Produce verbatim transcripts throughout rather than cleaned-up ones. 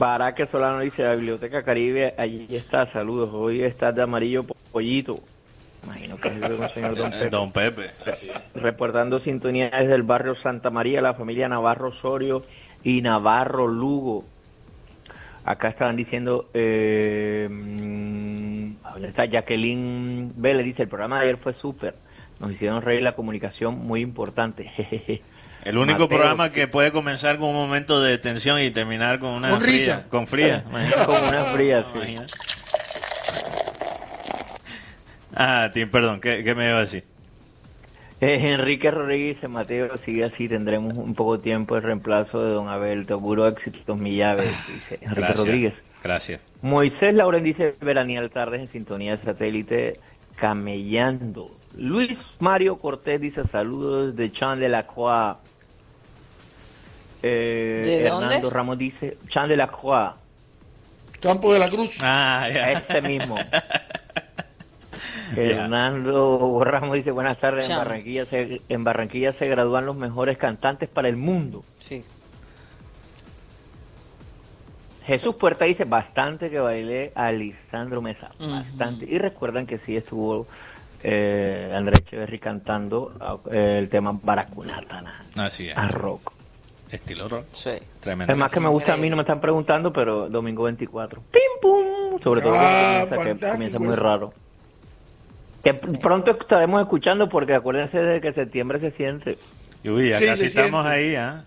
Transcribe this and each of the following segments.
Para que Solano dice, la Biblioteca Caribe, allí está, saludos. Hoy está de amarillo pollito. Imagino que es el señor Don Pepe. Don Pepe. Sí. Reportando sintonía desde el barrio Santa María, la familia Navarro Osorio y Navarro Lugo. Acá estaban diciendo, eh, ¿dónde está? Jacqueline Vélez dice, el programa de ayer fue súper. Nos hicieron reír, la comunicación muy importante. Jejeje. El único Mateo, programa que puede comenzar con un momento de tensión y terminar con una con fría. risa. Con fría. Con una fría, sí. Ah, Tim, perdón, ¿qué, qué me iba a decir? Eh, Enrique Rodríguez dice, Mateo, sigue así, tendremos un poco de tiempo de reemplazo de don Abel. Te auguro éxitos, mi llave, dice Enrique Gracias, Rodríguez. Gracias. Moisés Lauren dice, veranial tardes en sintonía de satélite, camellando. Luis Mario Cortés dice, saludos de Chan de la Croix. Eh, ¿De Hernando dónde? Ramos dice, Chan de la Croix. Campo de la Cruz. Ah, ya. Ese mismo. Hernando Ramos dice, buenas tardes, en Chao. Barranquilla, se, en Barranquilla se gradúan los mejores cantantes para el mundo. Sí. Jesús Puerta dice, bastante que bailé a Lisandro Mesa, Ujú. bastante. Y recuerdan que sí estuvo eh, Andrés Echeverry cantando eh, el tema Baracunatana, Así es. a rock. Estilo rock. Sí. Tremendo. Es más que me gusta a mí, no me están preguntando, pero domingo veinticuatro. ¡Pim, pum! Sobre todo Ah, que comienza, que fantástico comienza muy eso. raro. Que p- pronto estaremos escuchando porque acuérdense de que septiembre se siente. Uy, ya Sí, casi se estamos siente. ahí, ¿ah?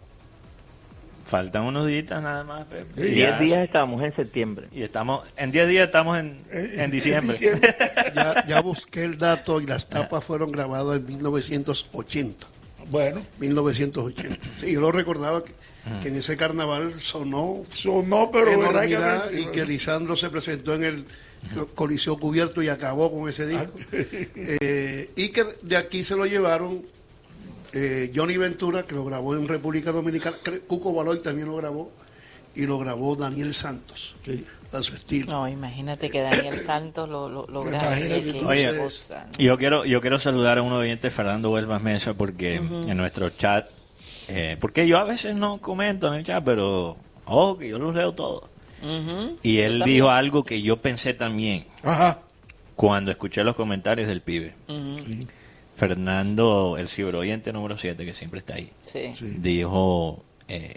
Faltan unos días nada más, Pepe. Sí. Y Diez ya- días estamos en septiembre. Y estamos, en diez días estamos en, en diciembre. Ya, ya busqué el dato y las tapas fueron grabadas en mil novecientos ochenta. Bueno, mil novecientos ochenta. Sí, yo lo recordaba que, que en ese carnaval sonó sonó, pero enormidad verdaderamente- y que Lisandro se presentó en el Coliseo Cubierto y acabó con ese disco. Eh, y que de aquí se lo llevaron eh, Johnny Ventura, que lo grabó en República Dominicana, cre- Cuco Baloy también lo grabó, y lo grabó Daniel Santos, Sí. a su estilo. No, imagínate que Daniel Santos lo, lo, lo grabe. Imagínate Qué tú. Oye, cosa. Yo quiero, yo quiero saludar a un oyente, Fernando Huelvas Mesa, porque en nuestro chat, eh, porque yo a veces no comento en el chat, pero ojo que yo los leo todos. Ujú. Y él Yo dijo también. algo que yo pensé también Ajá. cuando escuché los comentarios del pibe. Ujú. Fernando, el ciberoyente número siete, que siempre está ahí, Sí. Sí. dijo eh,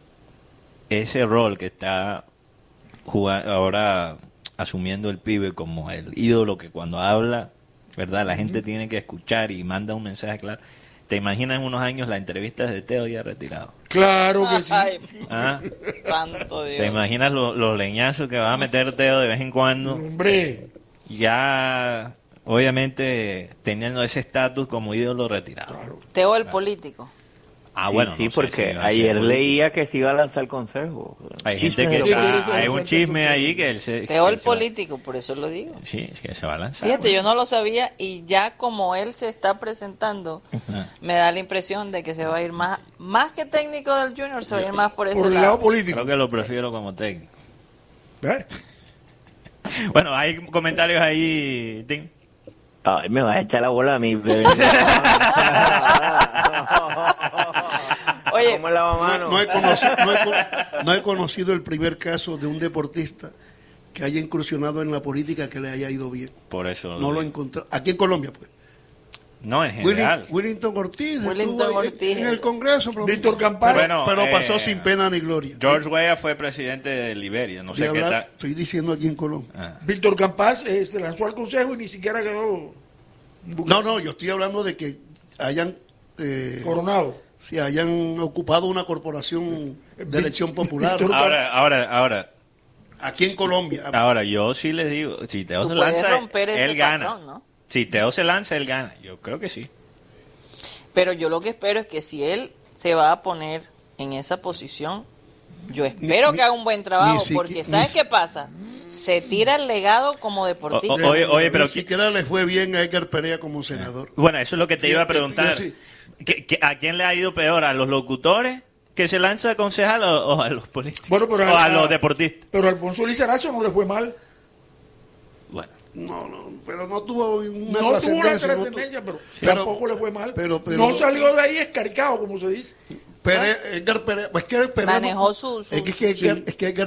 ese rol que está juga- ahora asumiendo el pibe como el ídolo que cuando habla, ¿verdad? La gente tiene que escuchar y manda un mensaje claro. ¿Te imaginas en unos años la entrevista de Teo ya retirado? Claro que sí. Ay, ¿Ah? santo Dios. ¿Te imaginas lo- los leñazos que va a meter Teo de vez en cuando? Hombre, Ya, obviamente, teniendo ese estatus como ídolo retirado. Teo el político. Ah, Sí, bueno, sí, no sé porque si va a ser ayer político. leía que se iba a lanzar el consejo. Hay Chismes gente que de lo Sí, está, quiere ser hay un lanzar chisme el ahí que él se... Teo que el él se va- político, por eso lo digo. Sí, que se va a lanzar. Fíjate, yo no lo sabía y ya como él se está presentando, Ah. me da la impresión de que se va a ir más, más que técnico del Junior, se va a ir más por ese por el lado. lado político. Creo que lo prefiero como técnico. ¿Ver? Bueno, hay comentarios ahí, Tim. Ay, me vas a echar la bola a mí, bebé. Oye, ¿Cómo lavamano? No, no he conocido, no, he, con- no he conocido el primer caso de un deportista que haya incursionado en la política que le haya ido bien. Por eso. No lo encontré. Aquí en Colombia, pues. No, en Willing- general. Willington Ortiz Willington estuvo ahí Ortiz. en el Congreso. pero- Víctor Campana. Bueno, pero eh, pasó sin pena ni gloria. George Weah fue presidente de Liberia. No sé Estoy, qué hablando- tal. estoy diciendo aquí en Colombia. Ah. Víctor Campás eh, se lanzó al consejo y ni siquiera quedó No, no, yo estoy hablando de que hayan eh, coronado. si hayan ocupado una corporación de elección popular Víctor- Ahora, ahora, ahora, aquí en Colombia. ahora, yo sí les digo, si Teo Tú se puedes lanza, romper ese él gana. patrón, ¿no? Si Teo se lanza, él gana. Yo creo que sí. pero yo lo que espero es que si él se va a poner en esa posición, yo espero Ni- que haga un buen trabajo, ni siqui- porque ¿sabes ni- qué pasa? Se tira el legado como deportista. O- o- oye, oye, pero ni siquiera le fue bien a Edgar Perea como senador. Bueno, eso es lo que te iba a Fíjate, preguntar. sí. ¿Qué- qué- ¿A quién le ha ido peor? ¿A los locutores que se lanza a concejal o, o a los políticos? Bueno, pero o a a- los deportistas. Pero a Alfonso Lizarazo no le fue mal. Bueno, No, no, pero no tuvo una No tuvo la trascendencia, no tu- trascendencia, pero Pero- tampoco le fue mal. pero- pero- no salió de ahí escaricado, como se dice. Pérez, Edgar Pérez, pues que Pérez Manejó su- su- es que, es que, Sí. es que Edgar